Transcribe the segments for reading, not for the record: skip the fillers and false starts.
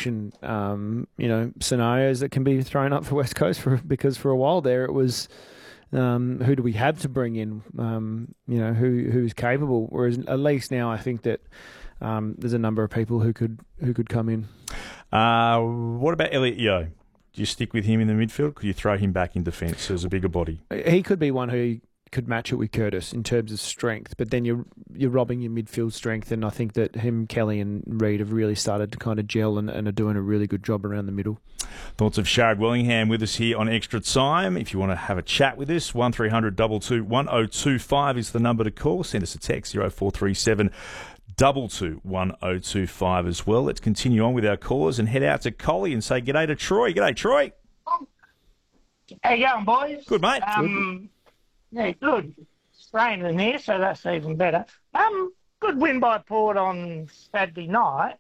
selection, scenarios that can be thrown up for West Coast because for a while there it was who do we have to bring in, who's capable. Whereas at least now I think that there's a number of people who could come in. What about Elliot Yeo? Do you stick with him in the midfield? Could you throw him back in defence as a bigger body? He could be one who could match it with Curtis in terms of strength, but then you're robbing your midfield strength, and I think that him, Kelly and Reid have really started to kind of gel and are doing a really good job around the middle. Thoughts of Sharad Wellingham with us here on Extra Time. If you want to have a chat with us, 1300 22 1025 is the number to call. Send us a text, 0437 22 1025 as well. Let's continue on with our callers and head out to Collie and say g'day to Troy. G'day, Troy. How you going, boys? Good, mate. Good. Yeah, good. It's raining here, so that's even better. Good win by Port on Saturday night.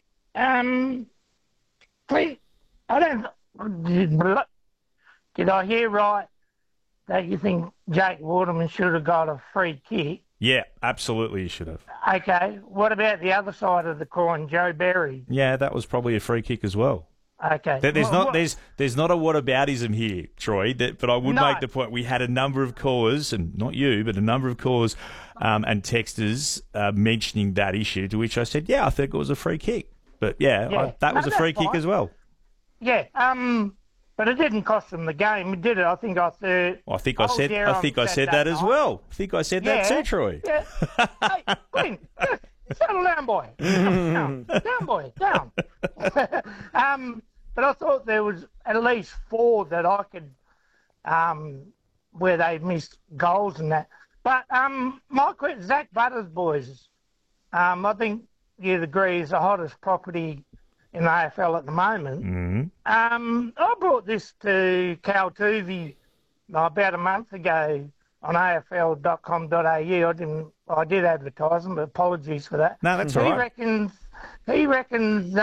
Did I hear right that you think Jake Waterman should have got a free kick? Yeah, absolutely you should have. Okay. What about the other side of the coin, Joe Berry? Yeah, that was probably a free kick as well. Okay. There's not a whataboutism here, Troy, but I would make the point. We had a number of callers, and not you, but a number of callers and texters mentioning that issue, to which I said, yeah, I think it was a free kick. But, that was a free kick as well. Yeah, but it didn't cost them the game, did it? I think I said that as well. I think I said that too, Troy. Yeah. Hey, Quinn, settle down, boy. Down, boy, down. But I thought there was at least 4 that I could, where they missed goals and that. But my question, Zach Butters, boys. I think you'd agree is the hottest property in the AFL at the moment. Mm-hmm. I brought this to Cal Tuvey about a month ago on afl.com.au. I did advertise them, but apologies for that. No, that's all right. He reckons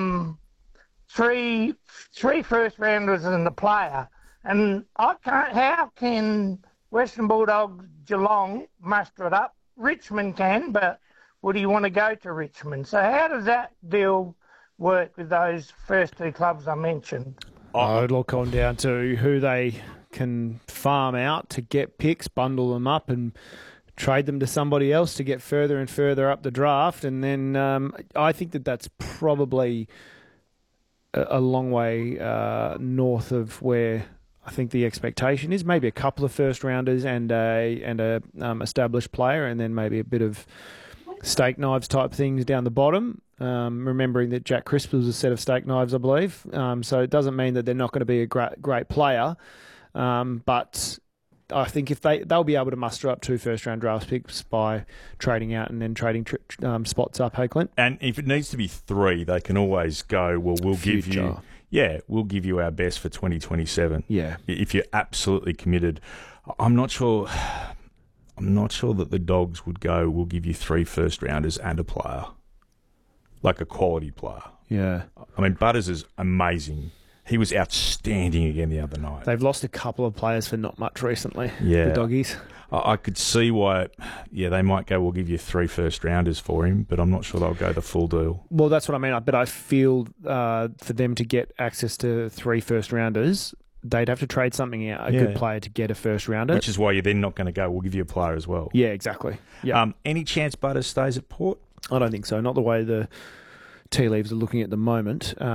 3 first rounders and the player. And how can Western Bulldogs, Geelong muster it up? Richmond can, but would he want to go to Richmond? So how does that deal work with those first 2 clubs I mentioned? It'll come down to who they can farm out to get picks, bundle them up and trade them to somebody else to get further and further up the draft. And then I think that's probably a long way north of where I think the expectation is. Maybe a couple of first rounders and a established player, and then maybe a bit of steak knives type things down the bottom. Remembering that Jack Crisp was a set of steak knives, I believe. So it doesn't mean that they're not going to be a great player. But I think if they'll be able to muster up 2 first-round draft picks by trading out and then trading spots up, hey, Clint? And if it needs to be 3, they can always go, well, we'll give you our best for 2027. Yeah. If you're absolutely committed. I'm not sure that the Dogs would go, we'll give you 3 first-rounders and a player, like a quality player. Yeah. I mean, Butters is amazing. He was outstanding again the other night. They've lost a couple of players for not much recently, the Doggies. I could see why, they might go, we'll give you 3 first-rounders for him, but I'm not sure they'll go the full deal. Well, that's what I mean. But I feel for them to get access to 3 first-rounders, they'd have to trade something out, a good player to get a first-rounder. Which is why you're then not going to go, we'll give you a player as well. Yeah, exactly. Yeah. Any chance Butters stays at Port? I don't think so. Not the way the tea leaves are looking at the moment.